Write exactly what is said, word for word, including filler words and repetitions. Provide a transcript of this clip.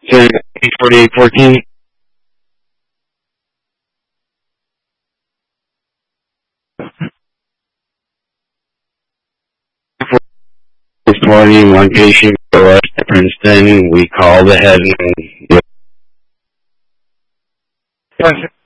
forty-eight fourteen. This morning, one patient was at Princeton. We called ahead and